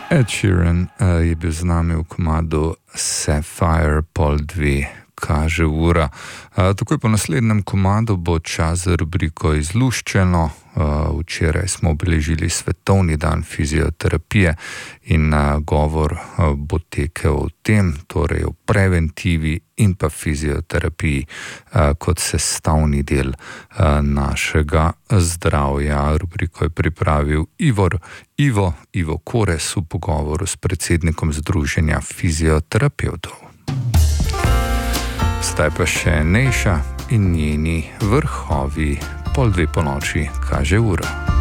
Ed Sheeran je bil z nami v komadu Sapphire, pol dve kaže ura. Takoj po naslednjem komadu bo čas za rubriko Izluščeno. Včeraj smo obeležili Svetovni dan fizioterapije in govor bo tekel o tem, torej o preventivi in pa fizioterapiji kot sestavni del našega zdravja. Rubriko je pripravil Ivo Kores v pogovoru s predsednikom Združenja fizioterapevtov. Zdaj pa še Nejša in njeni vrhovi. Pol dve ponoči kaže ura.